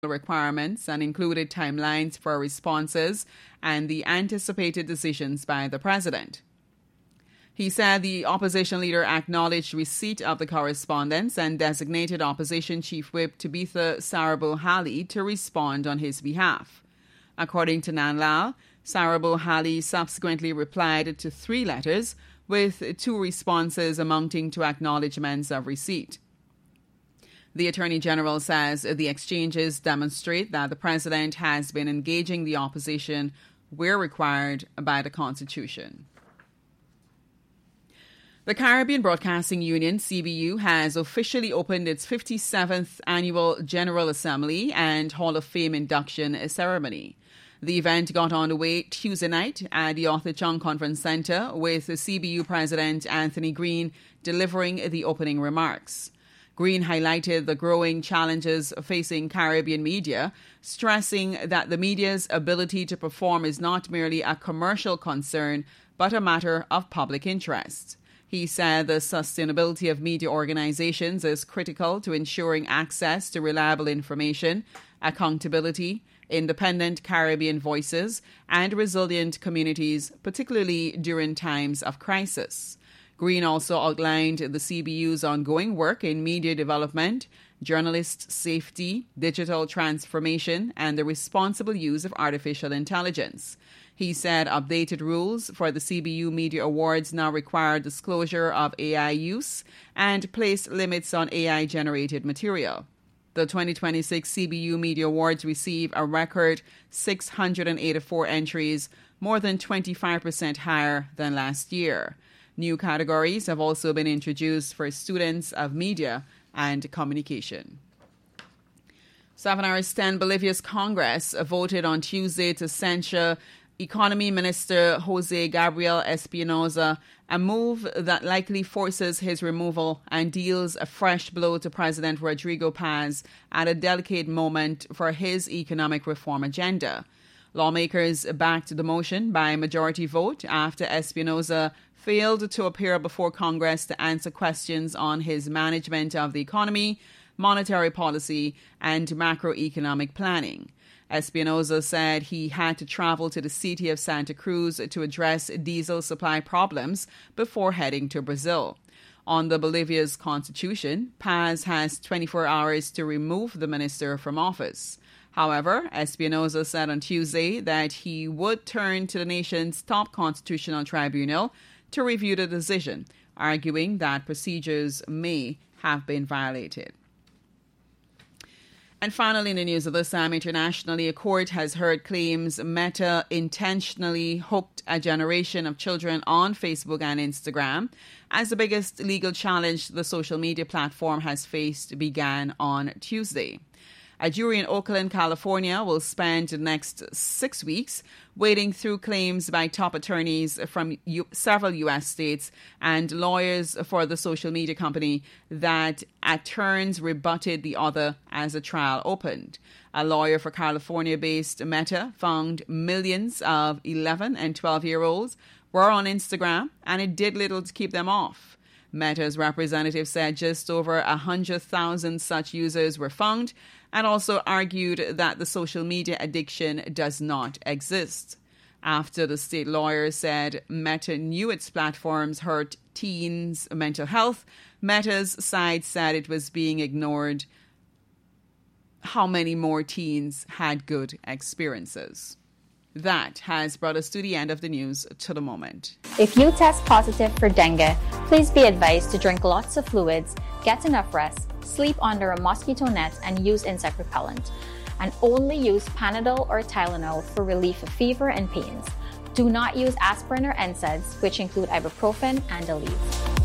requirements and included timelines for responses and the anticipated decisions by the president. He said the opposition leader acknowledged receipt of the correspondence and designated opposition chief whip Tabitha Sarabo-Hali to respond on his behalf. According to Nanlal, Sarabo-Hali subsequently replied to 3 letters with 2 responses amounting to acknowledgements of receipt. The Attorney General says the exchanges demonstrate that the President has been engaging the opposition where required by the Constitution. The Caribbean Broadcasting Union, CBU, has officially opened its 57th Annual General Assembly and Hall of Fame induction ceremony. The event got underway Tuesday night at the Arthur Chung Conference Center with CBU President Anthony Green delivering the opening remarks. Green highlighted the growing challenges facing Caribbean media, stressing that the media's ability to perform is not merely a commercial concern, but a matter of public interest. He said the sustainability of media organizations is critical to ensuring access to reliable information, accountability, independent Caribbean voices, and resilient communities, particularly during times of crisis. Green also outlined the CBU's ongoing work in media development, journalist safety, digital transformation, and the responsible use of artificial intelligence. He said updated rules for the CBU Media Awards now require disclosure of AI use and place limits on AI-generated material. The 2026 CBU Media Awards receive a record 684 entries, more than 25% higher than last year. New categories have also been introduced for students of media and communication. 7 hours 10, Bolivia's Congress voted on Tuesday to censure Economy Minister Jose Gabriel Espinosa, a move that likely forces his removal and deals a fresh blow to President Rodrigo Paz at a delicate moment for his economic reform agenda. Lawmakers backed the motion by majority vote after Espinosa failed to appear before Congress to answer questions on his management of the economy, monetary policy, and macroeconomic planning. Espinosa said he had to travel to the city of Santa Cruz to address diesel supply problems before heading to Brazil. Under Bolivia's constitution, Paz has 24 hours to remove the minister from office. However, Espinosa said on Tuesday that he would turn to the nation's top constitutional tribunal to review the decision, arguing that procedures may have been violated. And finally, in the news of this time, internationally, a court has heard claims Meta intentionally hooked a generation of children on Facebook and Instagram as the biggest legal challenge the social media platform has faced began on Tuesday. A jury in Oakland, California will spend the next 6 weeks wading through claims by top attorneys from several U.S. states and lawyers for the social media company that at turns rebutted the other as the trial opened. A lawyer for California-based Meta found millions of 11 and 12-year-olds were on Instagram and it did little to keep them off. Meta's representative said just over 100,000 such users were found and also argued that the social media addiction does not exist. After the state lawyer said Meta knew its platforms hurt teens' mental health, Meta's side said it was being ignored how many more teens had good experiences. That has brought us to the end of the news to the moment. If you test positive for dengue, please be advised to drink lots of fluids, get enough rest, sleep under a mosquito net, and use insect repellent. And only use Panadol or Tylenol for relief of fever and pains. Do not use aspirin or NSAIDs, which include ibuprofen and Aleve.